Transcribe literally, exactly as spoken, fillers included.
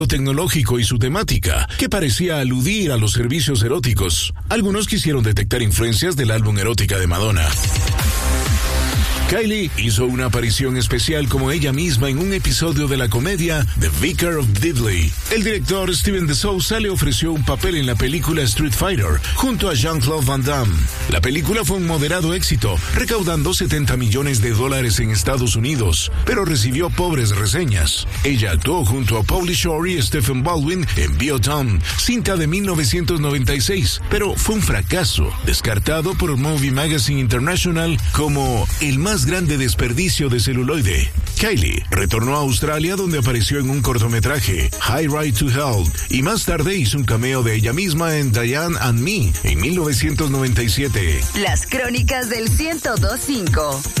tecnológico y su temática, que parecía aludir a los servicios eróticos. Algunos quisieron detectar influencias del álbum Erótica de Madonna. Kylie hizo una aparición especial como ella misma en un episodio de la comedia The Vicar of Diddley. El director Steven de Souza le ofreció un papel en la película Street Fighter junto a Jean-Claude Van Damme. La película fue un moderado éxito, recaudando setenta millones de dólares en Estados Unidos, pero recibió pobres reseñas. Ella actuó junto a Pauly Shore y Stephen Baldwin en Biotown, cinta de mil novecientos noventa y seis, pero fue un fracaso, descartado por Movie Magazine International como el más grande desperdicio de celuloide. Kylie retornó a Australia, donde apareció en un cortometraje, High Ride to Hell, y más tarde hizo un cameo de ella misma en Diane and Me en mil novecientos noventa y siete. Las crónicas del ciento dos punto cinco.